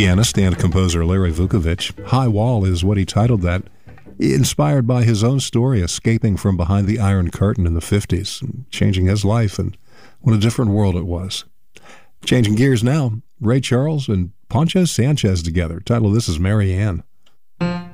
pianist and composer Larry Vukovich. High Wall is what he titled that, inspired by his own story escaping from behind the Iron Curtain in the 50s, and changing his life, and what a different world it was. Changing gears now, Ray Charles and Poncho Sanchez together. Title of this is Mary Ann.